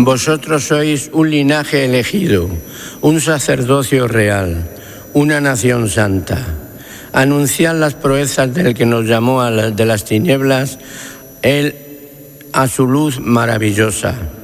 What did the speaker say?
Vosotros sois un linaje elegido, un sacerdocio real, una nación santa. Anunciad las proezas del que nos llamó de las tinieblas, él a su luz maravillosa.